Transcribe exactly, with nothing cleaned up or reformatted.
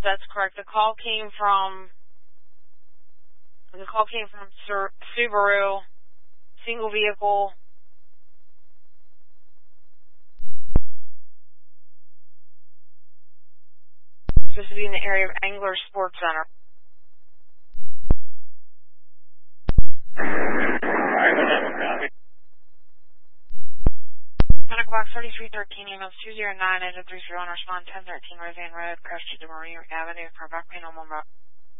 That's correct. The call came from, the call came from Sur- Subaru, single vehicle. Supposed to be in the area of Angler Sports Center. Medical box thirty-three thirteen, emails two zero nine, eight oh three zero, and respond ten thirteen Roseanne Road, Crest to Marie Avenue, for back pain on one